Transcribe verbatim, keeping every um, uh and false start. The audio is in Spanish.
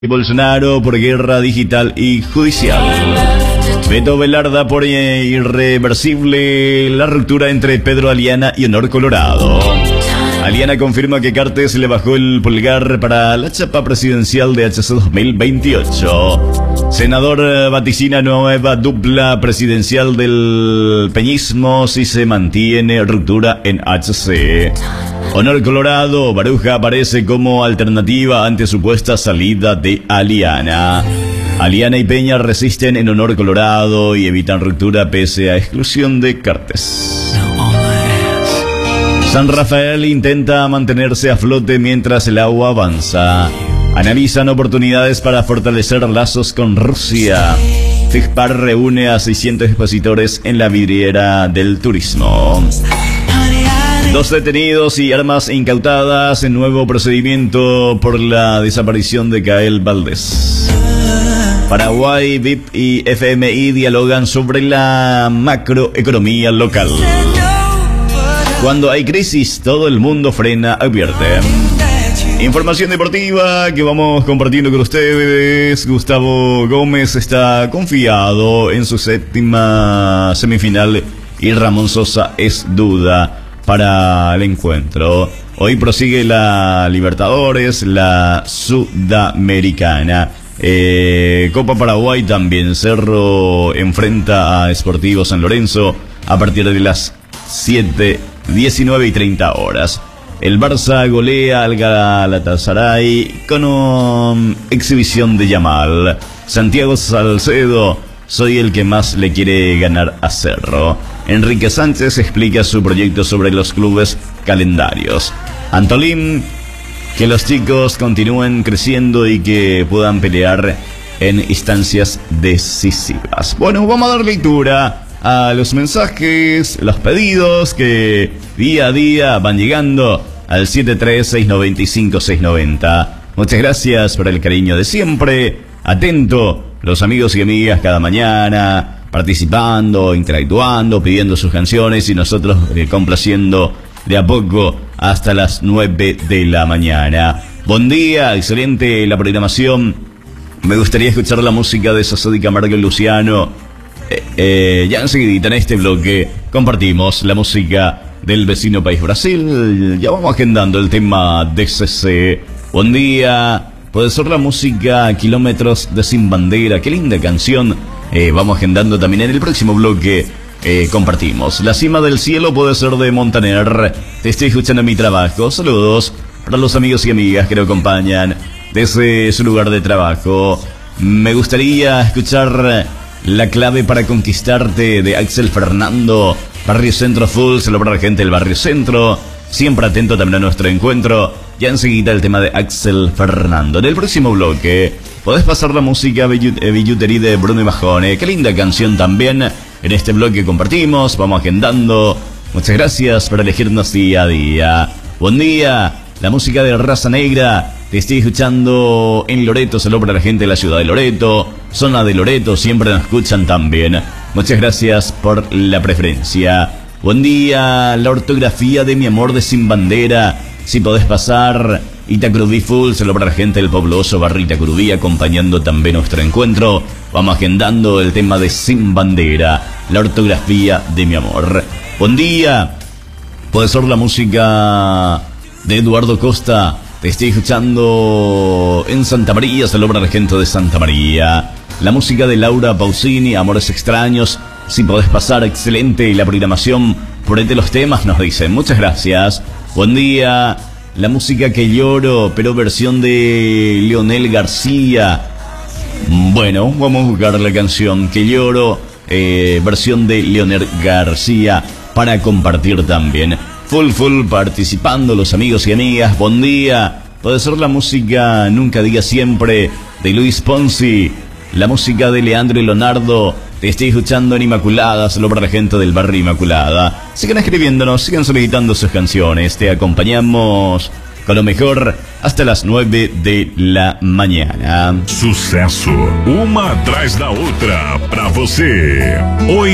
Bolsonaro por guerra digital y judicial. Beto Velarda por eh, irreversible la ruptura entre Pedro Aliana y Honor Colorado. Aliana confirma que Cartes le bajó el pulgar para la chapa presidencial de H C dos mil veintiocho. Senador vaticina nueva dupla presidencial del peñismo si se mantiene ruptura en H C. Honor Colorado, Baruja aparece como alternativa ante supuesta salida de Aliana. Aliana y Peña resisten en Honor Colorado y evitan ruptura pese a exclusión de Cartes. San Rafael intenta mantenerse a flote mientras el agua avanza. Analizan oportunidades para fortalecer lazos con Rusia. FIGPAR reúne a seiscientos expositores en la vidriera del turismo. Dos detenidos y armas incautadas en nuevo procedimiento por la desaparición de Gael Valdés. Paraguay, V I P y F M I dialogan sobre la macroeconomía local. Cuando hay crisis, todo el mundo frena, advierte. Información deportiva que vamos compartiendo con ustedes. Gustavo Gómez está confiado en su séptima semifinal y Ramón Sosa es duda para el encuentro. Hoy prosigue la Libertadores, la Sudamericana. Eh, Copa Paraguay también. Cerro enfrenta a Sportivo San Lorenzo a partir de las siete, diecinueve y treinta horas. El Barça golea al Galatasaray con una exhibición de Yamal. Santiago Salcedo, soy el que más le quiere ganar a Cerro. Enrique Sánchez explica su proyecto sobre los clubes calendarios. Antolín, que los chicos continúen creciendo y que puedan pelear en instancias decisivas. Bueno, vamos a dar lectura a los mensajes, los pedidos que día a día van llegando al siete tres seis nueve cinco seis nueve cero. Muchas gracias por el cariño de siempre. Atento, los amigos y amigas cada mañana participando, interactuando, pidiendo sus canciones y nosotros eh, complaciendo de a poco hasta las nueve de la mañana. Buen día, excelente la programación. Me gustaría escuchar la música de Sasodi Camargo y Luciano. Eh, eh, ya enseguida en este bloque compartimos la música del vecino país Brasil. Ya vamos agendando el tema de C C. Buen día. Puede ser la música Kilómetros de Sin Bandera. Qué linda canción. Eh, vamos agendando también en el próximo bloque. Eh, compartimos. La cima del cielo puede ser de Montaner. Te estoy escuchando en mi trabajo. Saludos para los amigos y amigas que nos acompañan desde su lugar de trabajo. Me gustaría escuchar La clave para conquistarte de Axel Fernando. Barrio Centro Full, se lo para la gente del Barrio Centro. Siempre atento también a nuestro encuentro. Ya enseguida el tema de Axel Fernando. En el próximo bloque podés pasar la música Billutería de Bruno y Majone. Qué linda canción también. En este bloque compartimos, vamos agendando. Muchas gracias por elegirnos día a día. Buen día, la música de Raza Negra. Te estoy escuchando en Loreto, saludo para la gente de la ciudad de Loreto. Zona de Loreto, siempre nos escuchan también. Muchas gracias por la preferencia. Buen día, la ortografía de Mi Amor de Sin Bandera. Si podés pasar, Itacurubí Full, saludo para la gente del pobloso barrio Itacurubí, acompañando también nuestro encuentro. Vamos agendando el tema de Sin Bandera, la ortografía de Mi Amor. Buen día, puede ser la música de Eduardo Costa. Te estoy escuchando en Santa María, saludo para la gente de Santa María. La música de Laura Pausini, Amores Extraños. Si podés pasar, excelente. Y la programación, ponete los temas, nos dicen. Muchas gracias. Buen día. La música que lloro, pero versión de Leonel García. Bueno, vamos a buscar la canción que lloro, eh, versión de Leonel García, para compartir también. Full, full participando los amigos y amigas. Buen día. Puede ser la música Nunca Diga Siempre de Luis Ponzi. La música de Leandro y Leonardo. Te estoy escuchando en Inmaculada, saludo para la gente del barrio Inmaculada. Sigan escribiéndonos, sigan solicitando sus canciones. Te acompañamos con lo mejor hasta las nueve de la mañana. Sucesso, uma atrás da outra, pra você. Oi.